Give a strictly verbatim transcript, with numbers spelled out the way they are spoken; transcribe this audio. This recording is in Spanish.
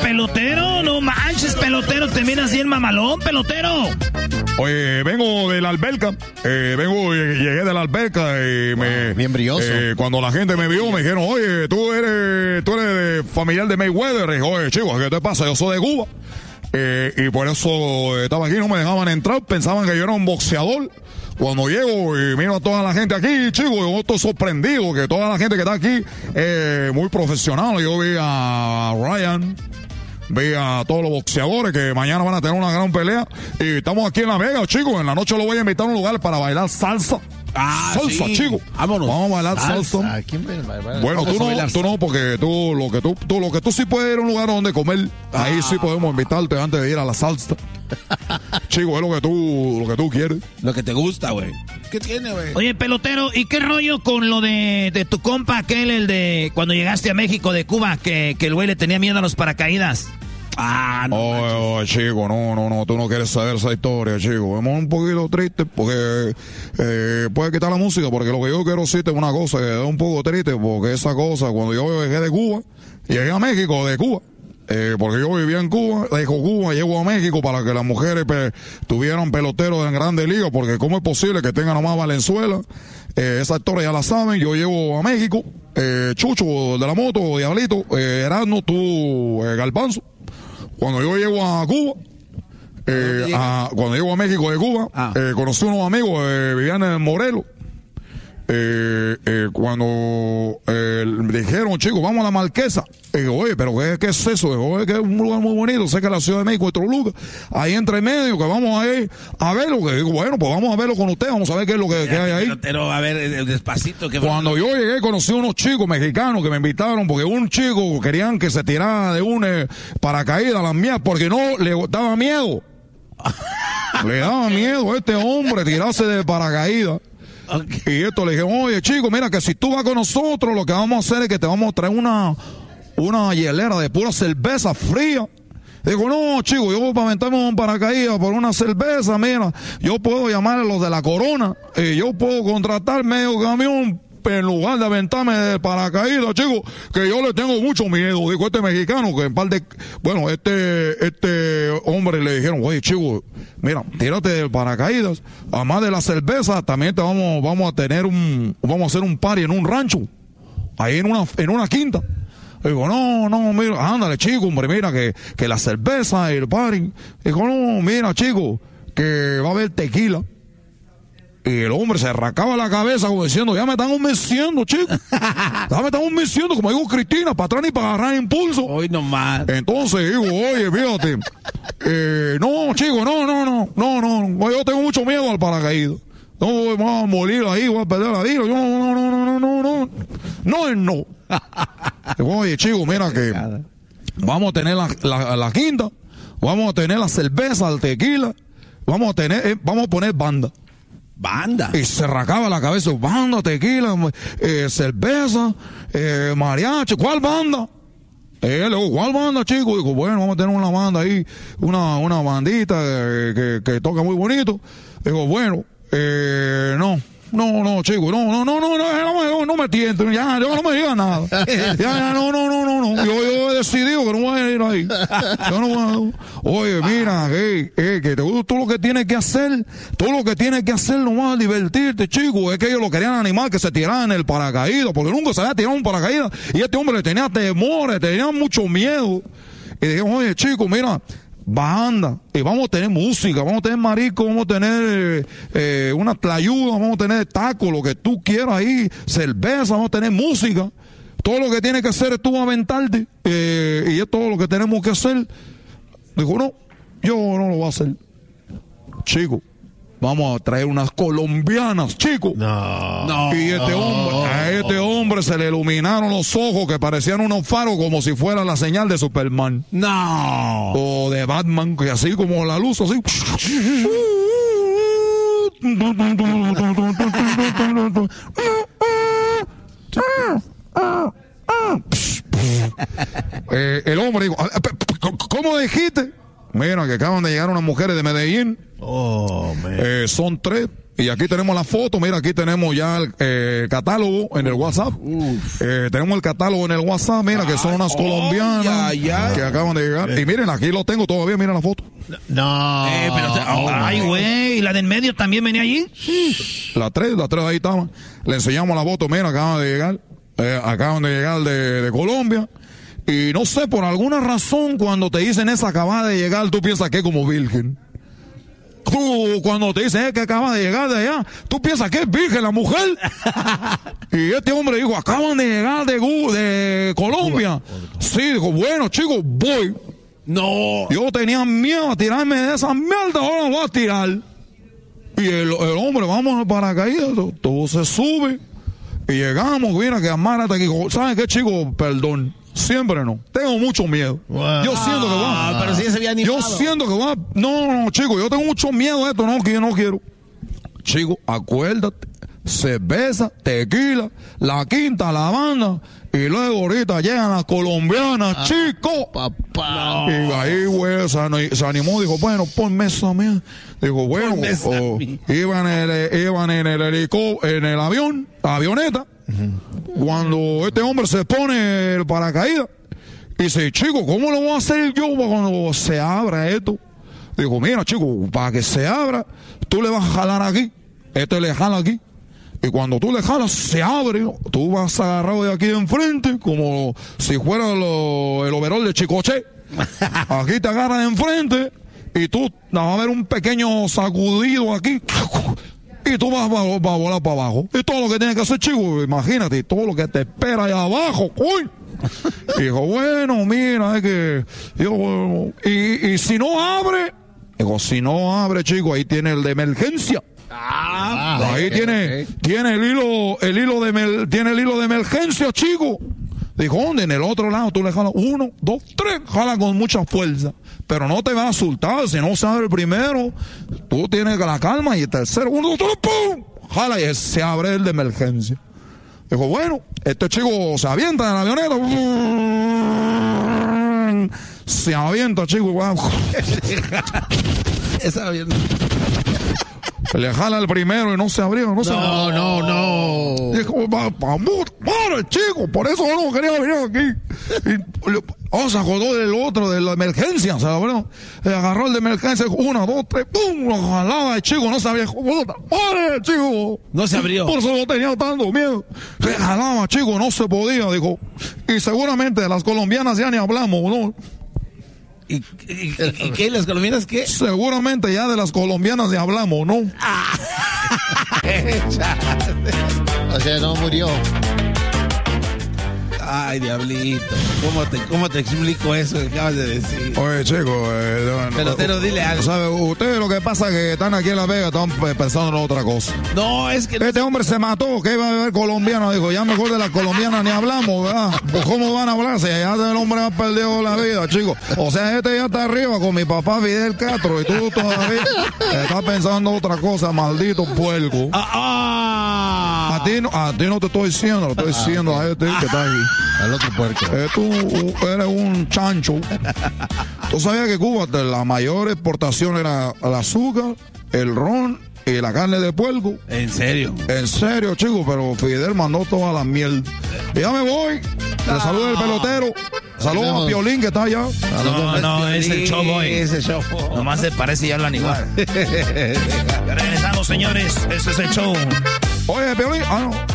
pelotero, no manches, pelotero, te miras bien mamalón, pelotero. Oye, vengo de la alberca, eh, vengo, llegué de la alberca y me... Bien brilloso. Eh, cuando la gente me vio me dijeron, oye, tú eres, tú eres familiar de Mayweather. Y dije, oye, chicos, ¿qué te pasa? Yo soy de Cuba. Eh, y por eso estaba aquí, no me dejaban entrar, pensaban que yo era un boxeador. Cuando llego y miro a toda la gente aquí, chicos, yo estoy sorprendido que toda la gente que está aquí es muy profesional. Yo vi a Ryan, vi a todos los boxeadores que mañana van a tener una gran pelea. Y estamos aquí en La Vega, chicos. En la noche lo voy a invitar a un lugar para bailar salsa. Ah, salsa, sí. chicos. Vámonos. Vamos a bailar salsa. salsa. ¿Quién va a bailar? Bueno, tú no, bailar tú no, porque tú lo que tú, tú lo que tú sí puedes ir a un lugar donde comer. Ahí sí podemos invitarte antes de ir a la salsa. Chico, es lo que tú, lo que tú quieres. Lo que te gusta, güey. ¿Qué tiene, güey? Oye, pelotero, ¿y qué rollo con lo de, de tu compa aquel, el de cuando llegaste a México de Cuba, que, que el güey le tenía miedo a los paracaídas? Ah, no. Oh, oh, chico, no, no, no, tú no quieres saber esa historia, chico. Es un poquito triste porque eh, puedes quitar la música, porque lo que yo quiero decirte es una cosa que es un poco triste, porque esa cosa, cuando yo llegué de Cuba, llegué a México de Cuba, eh, porque yo vivía en Cuba, dejo Cuba, llego a México para que las mujeres pues, tuvieran peloteros en grandes ligas, porque cómo es posible que tengan nomás Valenzuela. Eh, esa historia ya la saben, yo llego a México, eh, Chucho de la moto, Diablito, eh, Erasmo, tú, eh, Galpanzo. Cuando yo llego a Cuba, eh, a, cuando llego a México de Cuba, ah. eh, conocí unos amigos, eh, vivían en Morelos. Eh, eh, cuando eh, me dijeron, chicos, vamos a la Marquesa. Y digo, oye, pero ¿qué, qué es eso? Digo, oye, que es un lugar muy bonito. Sé que la Ciudad de México es Toluca. Ahí entre medio, que vamos a ir a verlo. Que digo, bueno, pues vamos a verlo con ustedes. Vamos a ver qué es lo que, que hay ahí. Pero, a ver, despacito. Que Cuando yo llegué, conocí unos chicos mexicanos que me invitaron porque un chico querían que se tirara de un eh, paracaídas a las mías porque no le daba miedo. Le daba miedo a este hombre tirarse de paracaídas. Okay. Y esto le dije, oye chico, mira que si tú vas con nosotros, lo que vamos a hacer es que te vamos a traer una, una hielera de pura cerveza fría. Digo, no, chico, yo para aventarme un paracaídas por una cerveza, mira, yo puedo llamar a los de la Corona, y yo puedo contratar medio camión en lugar de aventarme de paracaídas, chico, que yo le tengo mucho miedo. Dijo este mexicano que en par de, bueno, este, este hombre le dijeron, oye, chico, mira, tírate del paracaídas, además de la cerveza, también te vamos, vamos a tener un, vamos a hacer un party en un rancho, ahí en una, en una quinta. Digo, no, no, mira, ándale, chico, hombre, mira, que, que la cerveza y el party. Digo, no, mira, chico, que va a haber tequila. Y el hombre se arrancaba la cabeza como diciendo, ya me están convenciendo, chico. Ya me están convenciendo, como digo Cristina, para atrás ni para agarrar impulso. Hoy nomás. Entonces digo, oye, fíjate, eh, no, chico, no, no, no, no, no, yo tengo mucho miedo al paracaídas. No, voy a morir ahí, voy a perder la vida. Yo, no, no, no, no, no, no, no, es no. Digo, oye, chico, mira que vamos a tener la, la, la quinta, vamos a tener la cerveza, el tequila, vamos a tener, eh, vamos a poner banda. Banda. Y se arrancaba la cabeza, banda, tequila, eh, cerveza, eh, mariachi, ¿cuál banda? Eh, le digo, ¿cuál banda, chico? Digo, bueno, vamos a tener una banda ahí, una, una bandita eh, que, que toca muy bonito. Digo, bueno, eh, no. No, no, chico, no, no, no, no, no, no, no, no me tienten, ya, yo no me digas nada. Ya, ya, no, no, no, no, no. Yo, yo he decidido que no voy a ir ahí. Yo no voy a... Oye, mira, eh, eh, que tú, tú lo que tienes que hacer, tú lo que tienes que hacer nomás es divertirte, chico. Es que ellos lo querían animar que se tiraran en el paracaídas, porque nunca se había tirado un paracaídas. Y este hombre le tenía temores, tenía mucho miedo. Y dije, oye, chico, mira, banda, y vamos a tener música, vamos a tener marisco, vamos a tener eh, una tlayuda, vamos a tener tacos, lo que tú quieras ahí, cerveza, vamos a tener música. Todo lo que tienes que hacer es tú aventarte, eh, y es todo lo que tenemos que hacer. Dijo, no, yo no lo voy a hacer. Chico, vamos a traer unas colombianas, chico. No. No. Y este hombre, a este hombre se le iluminaron los ojos que parecían unos faros como si fuera la señal de Superman. No. O de Batman, que así como la luz, así. eh, el hombre dijo, ¿cómo dijiste? Mira, que acaban de llegar unas mujeres de Medellín. Oh, man. Eh, son tres. Y aquí tenemos la foto, mira, aquí tenemos ya el eh, catálogo en el WhatsApp. Eh, tenemos el catálogo en el WhatsApp, mira, que son unas oh, colombianas ya, ya. que acaban de llegar. Y miren, aquí lo tengo todavía, miren la foto. No. Eh, pero te- oh, Ay, güey. ¿Y la del medio también venía allí? Las tres, las tres ahí estaban. Le enseñamos la foto, mira, acaban de llegar. Eh, acaban de llegar de, de Colombia. Y no sé, por alguna razón, cuando te dicen esa acaba de llegar, tú piensas que es como virgen. Tú, cuando te dicen eh, que acaba de llegar de allá, tú piensas que es virgen la mujer. Y este hombre dijo, acaban de llegar de, Gu- de Colombia. Sí, dijo, bueno, chicos, voy. No. Yo tenía miedo a tirarme de esa mierda, ahora me voy a tirar. Y el, el hombre, vamos al paracaídas, todo se sube. Y llegamos, mira que Amara te dijo, ¿sabes qué, chico? Perdón. Siempre no. Tengo mucho miedo. Wow. Yo siento que va. Ah, pero si ya se había animado. Yo siento que va. No, no, no, chico, yo tengo mucho miedo de esto, no, que yo no quiero. Chico, acuérdate, cerveza, tequila, la quinta, la banda, y luego ahorita llegan las colombianas, chico. Papá. Y ahí, güey, se, ani- se animó, dijo, bueno, ponme esa mía. Dijo, bueno, Ponme esa oh, mía. iban en el, iban en el helico, en el avión, la avioneta. Cuando este hombre se pone el paracaídas, y dice, chico, ¿cómo lo voy a hacer yo cuando se abra esto? Digo, mira, chico, para que se abra, tú le vas a jalar aquí, este le jala aquí. Y cuando tú le jalas, se abre. Tú vas agarrado de aquí de enfrente, como si fuera lo- el overol de Chicoche. Aquí te agarras de enfrente y tú vas a ver un pequeño sacudido aquí. Y tú vas a, vas a volar para abajo. Y todo lo que tienes que hacer, chico, imagínate, todo lo que te espera allá abajo, coño. Y dijo, bueno, mira, es que yo, y, y si no abre, digo, si no abre, chico, ahí tiene el de emergencia. Ah, Ahí ok, tiene, ok. tiene el hilo, el hilo de emer- tiene el hilo de emergencia, chico. Dijo, ¿dónde? En el otro lado, tú le jalas uno, dos, tres, jala con mucha fuerza. Pero no te vas a asustar, si no se abre el primero, tú tienes la calma y el tercero, uno, dos, tres, ¡pum! Jala y se abre el de emergencia. Dijo, bueno, este chico se avienta en la avioneta. Se avienta, chico, igual. Esa bien. Le jala el primero y no se abrió, no se abrió. No, no, no. Dijo, va, va, madre, chico, por eso no quería venir aquí. Y, le- oh, se acordó del otro, de la emergencia, se abrió. Le agarró el de emergencia, uno, dos, tres, pum, lo jalaba el chico, no sabía, puta, madre, chico. No se abrió. Por eso no tenía tanto miedo. Le jalaba, chico, no se podía, dijo. Y seguramente de las colombianas ya ni hablamos, ¿no? ¿Y, y, y qué? ¿Las colombianas qué? Seguramente ya de las colombianas ya hablamos, ¿no? O sea, no murió. Ay, diablito. ¿Cómo te, cómo te explico eso que acabas de decir? Oye, chicos, eh, Pelotero, dile algo. ¿sabe? Ustedes lo que pasa es que están aquí en La Vega, están eh, pensando en otra cosa. No, es que... Este hombre se mató, que iba a beber colombiano, dijo, ya mejor de las colombianas ni hablamos, ¿verdad? Pues ¿cómo van a hablar si ya el hombre ha perdido la vida, chicos? O sea, este ya está arriba con mi papá Fidel Castro y tú todavía estás pensando otra cosa, maldito puerco. Ah, ah. A ti, no, a ti no te estoy diciendo, lo estoy diciendo a este que está aquí. Al otro puerco. Eh, tú eres un chancho. Tú sabías que Cuba, la mayor exportación era el azúcar, el ron y la carne de puerco. ¿En serio? En serio, chicos, pero Fidel mandó toda la miel. Y ya me voy. Le saludo el pelotero. Saludos a Piolín que está allá. No, no, es el show boy. Es el show boy. Nomás se parece y hablan igual. Ya regresamos, señores. Ese es el show. Oye, Piolín. Ah, no.